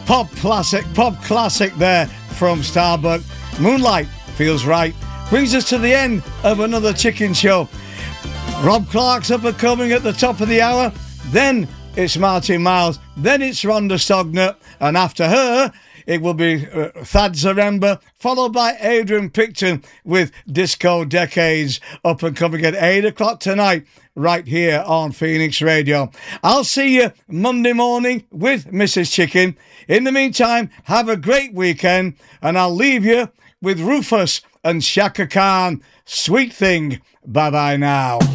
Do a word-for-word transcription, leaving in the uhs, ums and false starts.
Pop classic, pop classic there from Starbuck. Moonlight Feels Right brings us to the end of another Chicken Show. Rob Clark's up and coming at the top of the hour. Then it's Martin Miles. Then it's Rhonda Stogner. And after her, it will be uh, Thad Zaremba, followed by Adrian Picton with Disco Decades, up and coming at eight o'clock tonight, right here on Phoenix Radio. I'll see you Monday morning with Missus Chicken. In the meantime, have a great weekend, and I'll leave you with Rufus and Shaka Khan. Sweet Thing. Bye-bye now.